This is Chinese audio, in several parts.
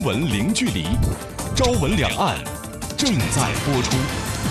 闻零距离，朝闻两岸正在播出。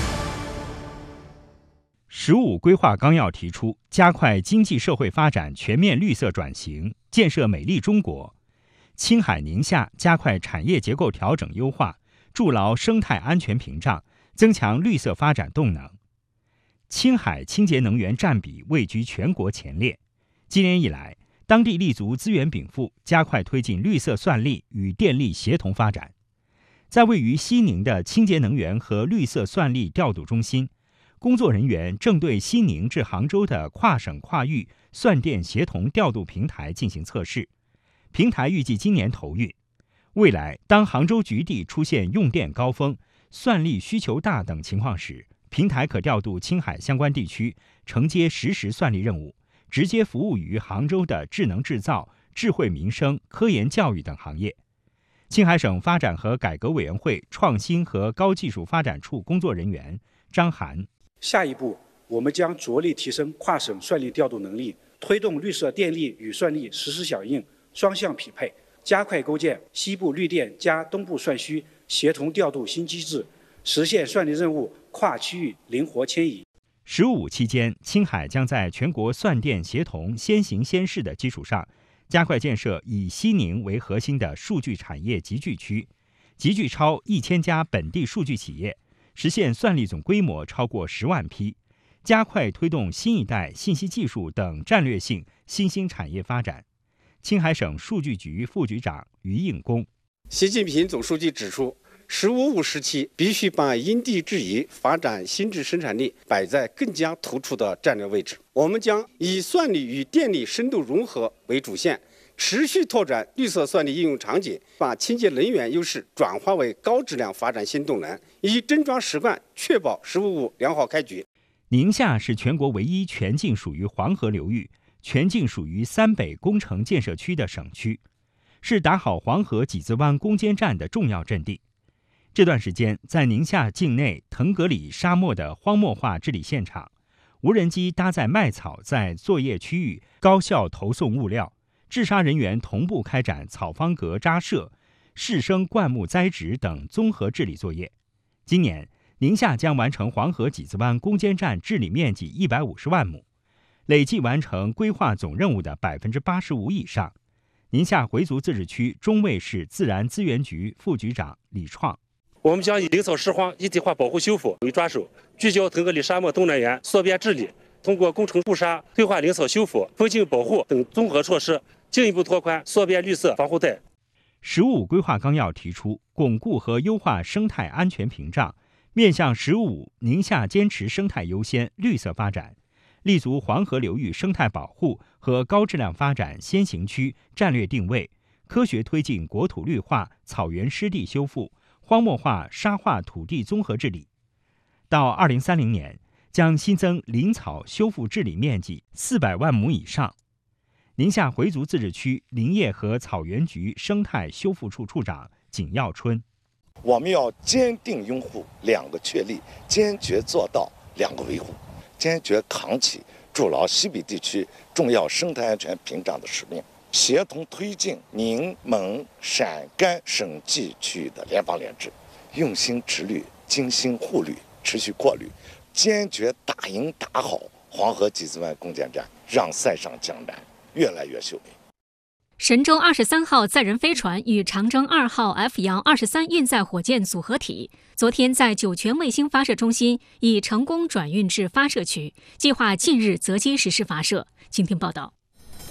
15规划纲要提出，加快经济社会发展全面绿色转型，建设美丽中国。青海宁夏加快产业结构调整优化，筑牢生态安全屏障，增强绿色发展动能。青海清洁能源占比位居全国前列。今年以来，当地立足资源禀赋，加快推进绿色算力与电力协同发展。在位于西宁的清洁能源和绿色算力调度中心，工作人员正对西宁至杭州的跨省跨域算电协同调度平台进行测试，平台预计今年投运。未来，当杭州局地出现用电高峰、算力需求大等情况时，平台可调度青海相关地区承接实时算力任务，直接服务于杭州的智能制造、智慧民生、科研教育等行业。青海省发展和改革委员会创新和高技术发展处工作人员张涵： 下一步，我们将着力提升跨省算力调度能力，推动绿色电力与算力实时响应、双向匹配，加快构建西部绿电加东部算需协同调度新机制，实现算力任务跨区域灵活迁移。 15期间，青海将在全国算电协同先行先试的基础上，加快建设以西宁为核心的数据产业集聚区，集聚超1000家本地数据企业，实现算力总规模超过10万批，加快推动新一代信息技术等战略性新兴产业发展。青海省数据局副局长于应功： 习近平总书记指出，“15+5”时期必须把因地制宜发展新质生产力摆在更加突出的战略位置。我们将以算力与电力深度融合为主线，持续拓展绿色算力应用场景，把清洁能源优势转化为高质量发展新动能，以真抓实干，确保“15+5”良好开局。 宁夏是全国唯一全境属于黄河流域、全境属于三北工程建设区的省区，是打好黄河几子湾攻坚战的重要阵地。这段时间，在宁夏境内腾格里沙漠的荒漠化治理现场，无人机搭载麦草在作业区域高效投送物料，治沙人员同步开展草方格扎设、适生灌木栽植等综合治理作业。今年，宁夏将完成黄河几子湾攻坚战治理面积150万亩，累计完成规划总任务的85%以上。宁夏回族自治区中卫市自然资源局副局长李创： 我们将以林草拾荒一体化保护修复为抓手，聚焦腾格里沙漠东南沿缩边治理，通过工程护沙、退化林草修复、风景保护等综合措施，进一步拓宽缩边绿色防护带。 15规划纲要提出，巩固和优化生态安全屏障，面向15，宁夏坚持生态优先、绿色发展，立足黄河流域生态保护和高质量发展先行区战略定位，科学推进国土绿化、草原湿地修复、荒漠化沙化土地综合治理。到2030年，将新增林草修复治理面积400万亩以上。宁夏回族自治区林业和草原局生态修复处处长景耀春： 我们要坚定拥护2个确立，坚决做到2个维护，坚决扛起筑牢西北地区重要生态安全屏障的使命，协同推进宁蒙陕甘省际区域的联防联治，用心持绿，精心护绿，持续扩绿，坚决打赢打好黄河几子湾攻坚战，让塞上江南越来越秀美。 神舟23号载人飞船与长征2号 F-23运载火箭组合体昨天在酒泉卫星发射中心已成功转运至发射区，计划近日择机实施发射。请听报道。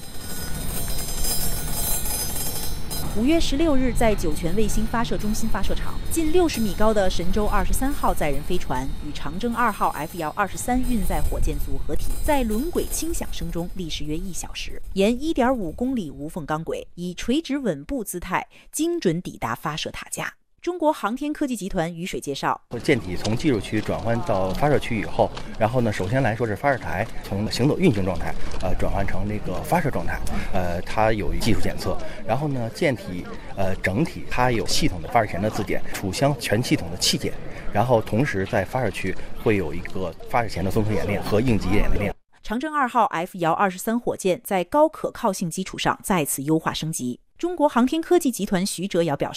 5月16日，在酒泉卫星发射中心发射场，近60米高的神舟23号载人飞船与长征2号 F-23运载火箭组合体在轮轨轻响声中历时约1小时，沿1.5公里无缝钢轨，以垂直稳步姿态精准抵达发射塔架。中国航天科技集团于水介绍， 舰体从技术区转换到发射区以后，然后呢，首先来说是发射台从行走运行状态，转换成这个发射状态，它有技术检测，然后呢，舰体整体它有系统的发射前的自检、储箱全系统的器检，然后同时在发射区会有一个发射前的综合演练和应急演练。 长征2号 F-23火箭在高可靠性基础上再次优化升级。中国航天科技集团徐哲尧表示，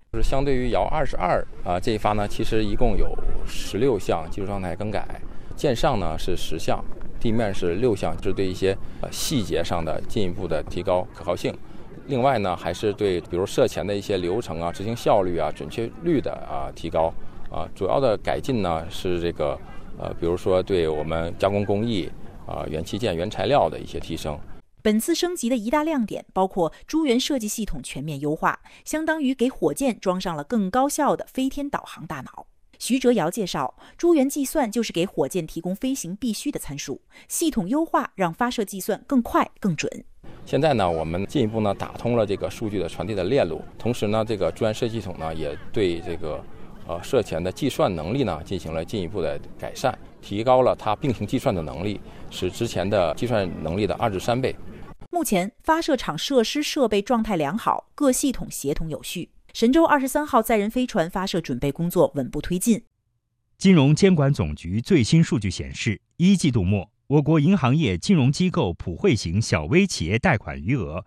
就是相对于遥22这一发呢，其实一共有16项技术状态更改，舰上呢是10项，地面是6项，是对一些细节上的进一步的提高可靠性。另外呢，还是对比如射前的一些流程执行效率准确率的提高主要的改进呢是这个比如说对我们加工工艺元器件原材料的一些提升。 本次升级的一大亮点包括珠源设计系统全面优化，相当于给火箭装上了更高效的飞天导航大脑。徐哲尧介绍，珠源计算就是给火箭提供飞行必须的参数，系统优化让发射计算更快更准。 现在呢，我们进一步呢打通了这个数据的传递的链路，同时呢，这个珠源设计系统呢也对这个射前的计算能力呢进行了进一步的改善，提高了它并行计算的能力，使之前的计算能力的2至3倍。 目前发射场设施设备状态良好，各系统协同有序。神舟23号载人飞船发射准备工作稳步推进。 金融监管总局最新数据显示，1季度末，我国银行业金融机构普惠型小微企业贷款余额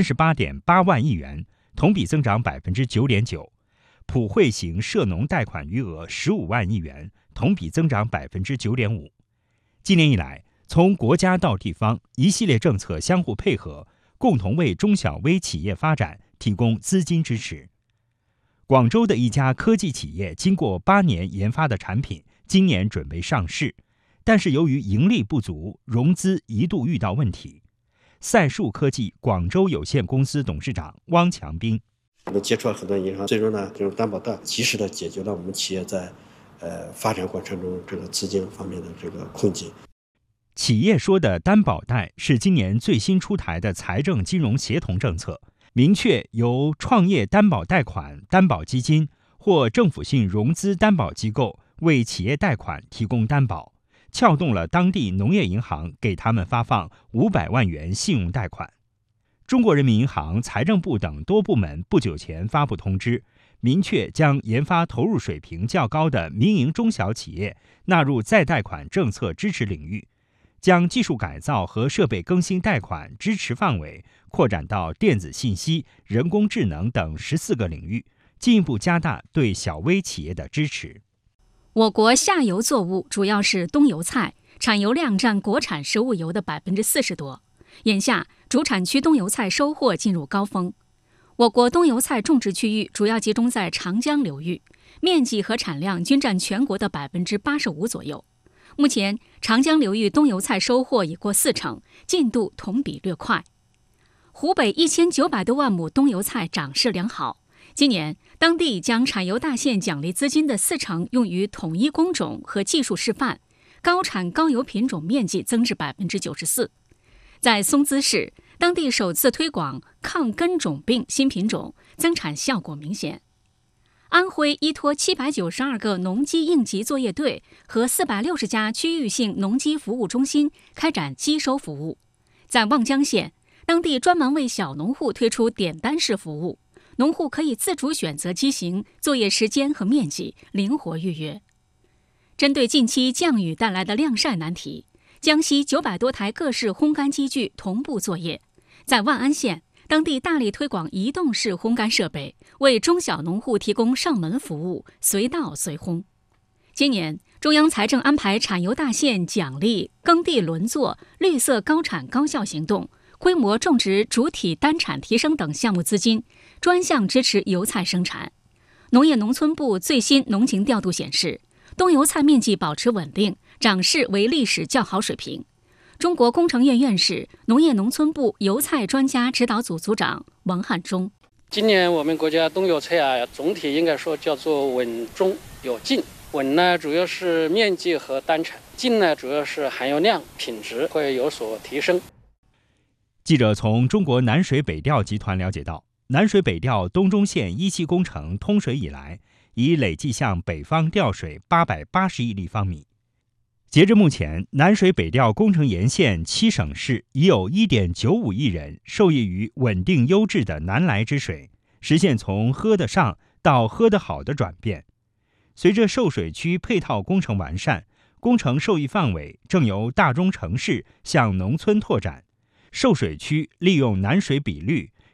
38.8万亿元，同比增长 9.9%； 普惠型涉农贷款余额15万亿元，同比增长 9.5%。今年以来，从国家到地方，一系列政策相互配合，共同为中小微企业发展提供资金支持。广州的一家科技企业经过8年研发的产品，今年准备上市，但是由于盈利不足，融资一度遇到问题。赛数科技广州有限公司董事长汪强兵： 我们接触了很多银行，最终呢，这种担保贷及时的解决了我们企业在发展过程中这个资金方面的这个困境。 企业说的担保贷是今年最新出台的财政金融协同政策，明确由创业担保贷款担保基金或政府性融资担保机构为企业贷款提供担保，撬动了当地农业银行给他们发放500万元信用贷款。中国人民银行、财政部等多部门不久前发布通知，明确将研发投入水平较高的民营中小企业纳入再贷款政策支持领域，将技术改造和设备更新贷款支持范围扩展到电子信息、人工智能等14个领域，进一步加大对小微企业的支持。 我国下游作物主要是冬油菜，产油量占国产食物油的40%多。眼下，主产区冬油菜收获进入高峰。我国冬油菜种植区域主要集中在长江流域，面积和产量均占全国的85%左右。目前，长江流域冬油菜收获已过40%，进度同比略快。湖北1900多万亩冬油菜长势良好。今年，当地将产油大县奖励资金的40%用于统一工种和技术示范，高产高油品种面积增至94%。在松滋市，当地首次推广抗根种病新品种，增产效果明显。安徽依托792个农机应急作业队和460家区域性农机服务中心开展机收服务。在望江县，当地专门为小农户推出点单式服务，农户可以自主选择机型、作业时间和面积，灵活预约。针对近期降雨带来的晾晒难题，江西900多台各式烘干机具同步作业。在万安县，当地大力推广移动式烘干设备，为中小农户提供上门服务，随到随烘。今年，中央财政安排产油大县奖励耕地轮作、绿色高产高效行动、规模种植主体单产提升等项目资金，专项支持油菜生产。农业农村部最新农情调度显示，冬油菜面积保持稳定，长势为历史较好水平。中国工程院院士、农业农村部油菜专家指导组组长王汉忠： 今年我们国家冬油菜总体应该说叫做稳中有进。稳呢，主要是面积和单产；进呢，主要是含油量、品质会有所提升。 记者从中国南水北调集团了解到，南水北调东中线1期工程通水以来，已累计向北方调水880亿立方米。截至目前，南水北调工程沿线7省市已有 1.95 亿人受益于稳定优质的南来之水，实现从喝得上到喝得好的转变。随着受水区配套工程完善，工程受益范围正由大中城市向农村拓展，受水区利用南水比率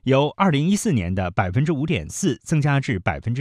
由2014年的5.4%增加至